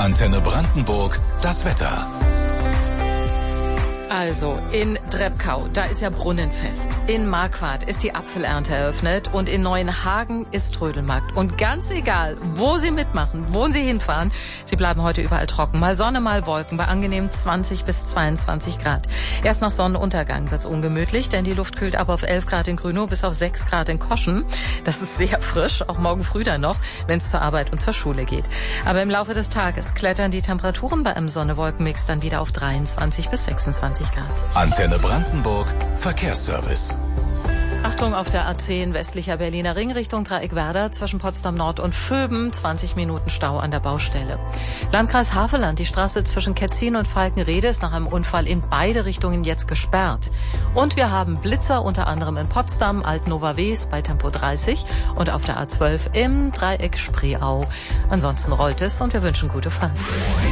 Antenne Brandenburg, das Wetter. Also, in Drebkau, da ist ja Brunnenfest. In Marquardt ist die Apfelernte eröffnet und in Neuenhagen ist Trödelmarkt. Und ganz egal, wo Sie mitmachen, wo Sie hinfahren, Sie bleiben heute überall trocken. Mal Sonne, mal Wolken bei angenehm 20 bis 22 Grad. Erst nach Sonnenuntergang wird's ungemütlich, denn die Luft kühlt ab auf 11 Grad in Grünow bis auf 6 Grad in Koschen. Das ist sehr frisch, auch morgen früh dann noch, wenn es zur Arbeit und zur Schule geht. Aber im Laufe des Tages klettern die Temperaturen bei einem Sonne-Wolken-Mix dann wieder auf 23 bis 26 Grad. Antenne Brandenburg, Verkehrsservice. Achtung auf der A10 westlicher Berliner Ring Richtung Dreieckwerder zwischen Potsdam Nord und Vöben, 20 Minuten Stau an der Baustelle. Landkreis Havelland, die Straße zwischen Ketzin und Falkenrede ist nach einem Unfall in beide Richtungen jetzt gesperrt. Und wir haben Blitzer unter anderem in Potsdam, Altnova-Wes bei Tempo 30 und auf der A12 im Dreieck Spreeau. Ansonsten rollt es und wir wünschen gute Fahrt.